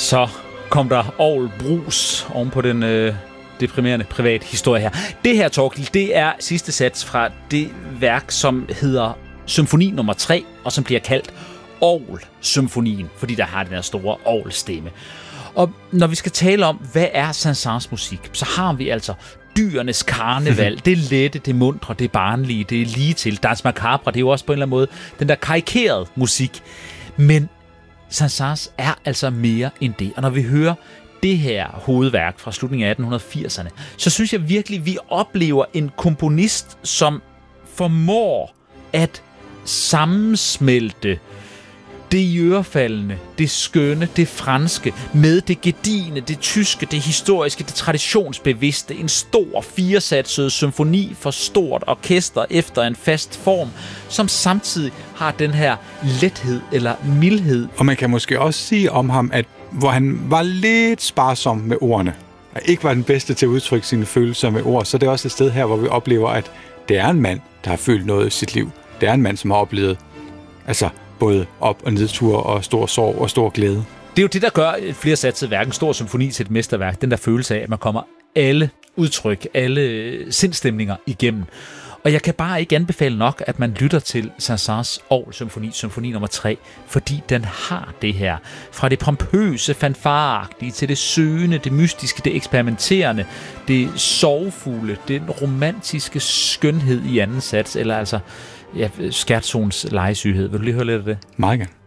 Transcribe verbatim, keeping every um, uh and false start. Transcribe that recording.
Så kom der orgel brus oven på den øh, deprimerende privat historie her. Det her, Torkild, det er sidste sats fra det værk, som hedder Symfoni nummer tre, og som bliver kaldt Orgel-symfonien, fordi der har den her store orgelstemme. Og når vi skal tale om, hvad er Saint-Saëns musik, så har vi altså dyrenes karneval. Det er lette, det er mundre, det er barnlige, det er lige til. Danse macabre, det er jo også på en eller anden måde den der karikerede musik. Men Saint-Saëns er altså mere end det. Og når vi hører det her hovedværk fra slutningen af atten firserne, så synes jeg virkelig, vi oplever en komponist, som formår at sammensmelte det iørefaldende, det skønne, det franske, med det gedigne, det tyske, det historiske, det traditionsbevidste. En stor firesatset symfoni for stort orkester efter en fast form, som samtidig har den her lethed eller mildhed. Og man kan måske også sige om ham, at hvor han var lidt sparsom med ordene, og ikke var den bedste til at udtrykke sine følelser med ord, så det er også et sted her, hvor vi oplever, at det er en mand, der har følt noget i sit liv. Det er en mand, som har oplevet altså både op- og nedtur og stor sorg og stor glæde. Det er jo det, der gør et flersatset værk, en stor symfoni til et mesterværk. Den der følelse af, at man kommer alle udtryk, alle sindstemninger igennem. Og jeg kan bare ikke anbefale nok, at man lytter til Saint-Saëns Orgel-symfoni, symfoni nummer tre, fordi den har det her. Fra det pompøse, fanfareagtige til det søgende, det mystiske, det eksperimenterende, det sorgfulde, den romantiske skønhed i anden sats, eller altså ja, Scherzoens lejesyghed. Vil du lige høre lidt af det? Meget gerne.